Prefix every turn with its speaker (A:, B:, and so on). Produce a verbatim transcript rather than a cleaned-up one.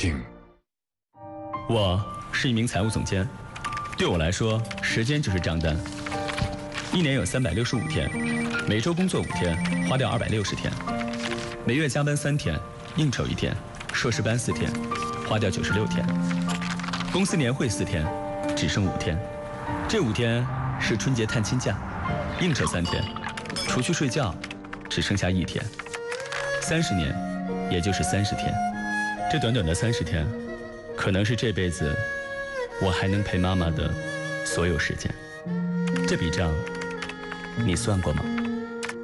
A: 境。
B: 我是一名财务总监，对我来说，时间就是账单。一年有三百六十五天，每周工作五天，花掉二百六十天；每月加班三天，应酬一天，硕士班四天，花掉九十六天；公司年会四天，只剩五天。这五天是春节探亲假，应酬三天，除去睡觉，只剩下一天。三十年，也就是三十天。这短短的三十天，可能是这辈子我还能陪妈妈的所有时间。这笔账你算过吗？